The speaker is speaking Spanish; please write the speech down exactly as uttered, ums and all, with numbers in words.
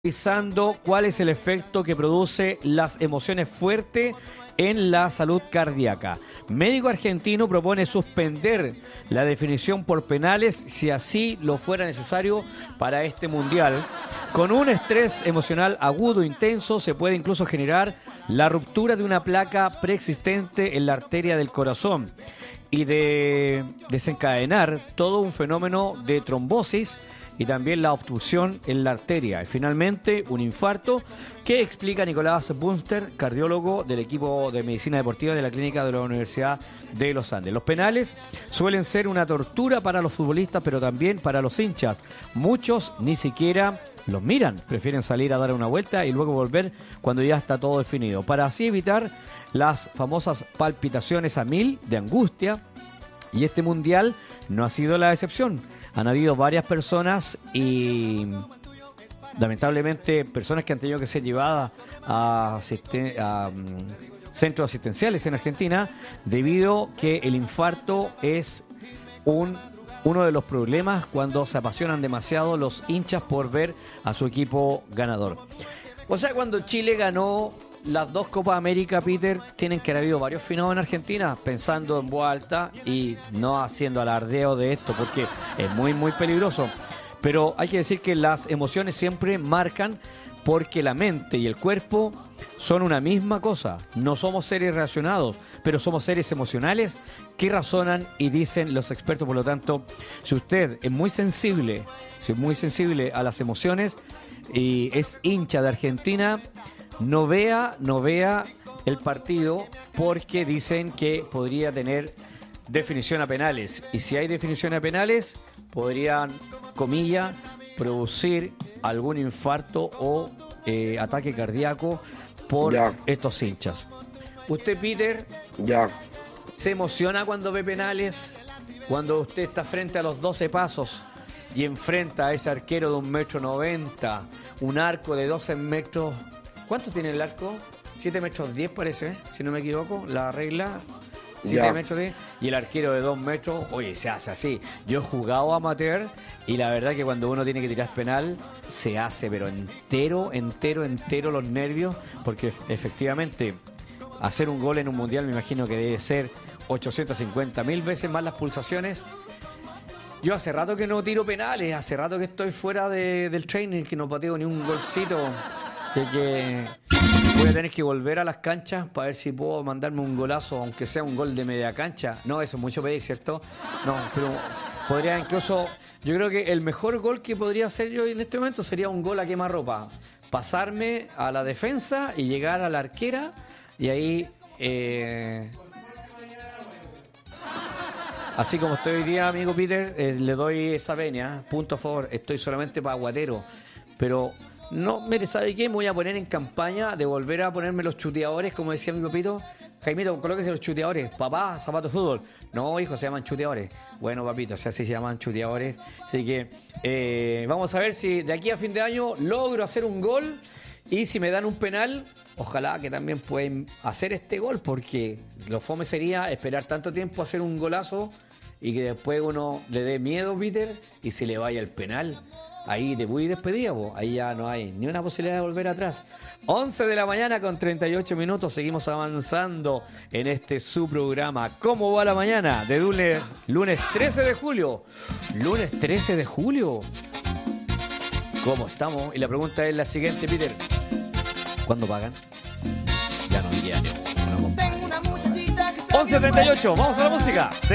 Analizando cuál es el efecto que produce las emociones fuertes en la salud cardíaca. Médico argentino propone suspender la definición por penales si así lo fuera necesario para este mundial. Con un estrés emocional agudo intenso se puede incluso generar la ruptura de una placa preexistente en la arteria del corazón y de desencadenar todo un fenómeno de trombosis y también la obstrucción en la arteria. Y finalmente, un infarto que explica Nicolás Bunster, cardiólogo del equipo de medicina deportiva de la clínica de la Universidad de los Andes. Los penales suelen ser una tortura para los futbolistas, pero también para los hinchas. Muchos ni siquiera los miran, prefieren salir a dar una vuelta y luego volver cuando ya está todo definido, para así evitar las famosas palpitaciones a mil de angustia. Y este mundial no ha sido la excepción. Han habido varias personas y lamentablemente personas que han tenido que ser llevadas a, asisten- a um, centros asistenciales en Argentina debido que el infarto es un, uno de los problemas cuando se apasionan demasiado los hinchas por ver a su equipo ganador. O sea, cuando Chile ganó las dos Copas América, Peter, tienen que haber habido varios finados en Argentina, pensando en voz alta y no haciendo alardeo de esto, porque es muy, muy peligroso. Pero hay que decir que las emociones siempre marcan, porque la mente y el cuerpo son una misma cosa. No somos seres racionados, pero somos seres emocionales que razonan y dicen los expertos. Por lo tanto, si usted es muy sensible, si es muy sensible a las emociones y es hincha de Argentina, No vea, no vea el partido, porque dicen que podría tener definición a penales. Y si hay definición a penales, podrían, comillas, producir algún infarto o eh, ataque cardíaco por Ya. estos hinchas. Usted, Peter, Ya, se emociona cuando ve penales, cuando usted está frente a los doce pasos y enfrenta a ese arquero de un metro noventa, un arco de doce metros. ¿Cuánto tiene el arco? siete metros diez parece, ¿eh? Si no me equivoco, la regla. siete Ya. metros diez. Y el arquero de dos metros, oye, se hace así. Yo he jugado amateur y la verdad que cuando uno tiene que tirar penal, se hace, pero entero, entero, entero los nervios, porque efectivamente hacer un gol en un mundial me imagino que debe ser ochocientas cincuenta mil veces más las pulsaciones. Yo hace rato que no tiro penales, hace rato que estoy fuera de, del training, que no pateo ni un golcito. Así que voy a tener que volver a las canchas para ver si puedo mandarme un golazo, aunque sea un gol de media cancha. No, eso es mucho pedir, ¿cierto? No, pero podría incluso... Yo creo que el mejor gol que podría hacer yo en este momento sería un gol a quemarropa. Pasarme a la defensa y llegar a la arquera y ahí... Eh, así como estoy hoy día, amigo Peter, eh, le doy esa venia, punto a favor. Estoy solamente para guatero, pero... No, mire, ¿sabe qué? Me voy a poner en campaña de volver a ponerme los chuteadores, como decía mi papito. Jaimito, colóquese los chuteadores. Papá, zapato de fútbol. No, hijo, se llaman chuteadores. Bueno, papito, o sea, sí se llaman chuteadores. Así que eh, vamos a ver si de aquí a fin de año logro hacer un gol. Y si me dan un penal, ojalá que también pueden hacer este gol, porque lo fome sería esperar tanto tiempo a hacer un golazo y que después uno le dé miedo, Peter, y se le vaya el penal. Ahí te voy despedida, po. Ahí ya no hay ni una posibilidad de volver atrás. once de la mañana con treinta y ocho minutos. Seguimos avanzando en este su programa. ¿Cómo va la mañana? De lunes, lunes trece de julio. Lunes trece de julio. ¿Cómo estamos? Y la pregunta es la siguiente, Peter. ¿Cuándo pagan? Ya no queda ni una, compadre. once treinta y ocho. Vamos a la música.